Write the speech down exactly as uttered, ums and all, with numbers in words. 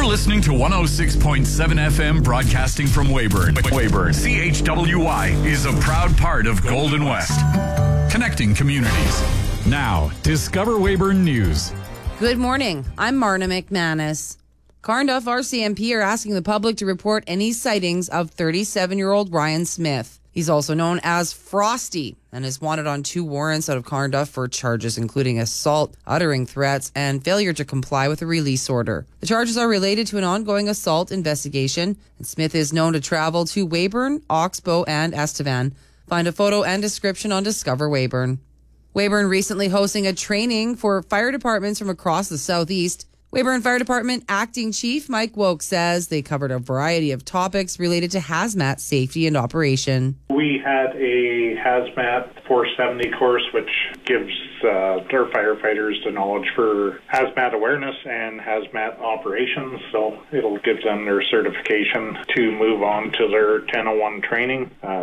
listening to one oh six point seven F M broadcasting from Weyburn. Weyburn. C H W Y is a proud part of Golden West. Connecting communities. Now, Discover Weyburn News. Good morning. I'm Marna McManus. Carnduff R C M P are asking the public to report any sightings of thirty-seven-year-old Ryan Smith. He's also known as Frosty and is wanted on two warrants out of Carnduff for charges including assault, uttering threats, and failure to comply with a release order. The charges are related to an ongoing assault investigation, and Smith is known to travel to Weyburn, Oxbow, and Estevan. Find a photo and description on Discover Weyburn. Weyburn recently hosting a training for fire departments from across the southeast. Weyburn Fire Department Acting Chief Mike Woke says they covered a variety of topics related to hazmat safety and operation. We had a hazmat four seventy course, which gives uh, our firefighters the knowledge for hazmat awareness and hazmat operations. So it'll give them their certification to move on to their ten oh one training. Uh,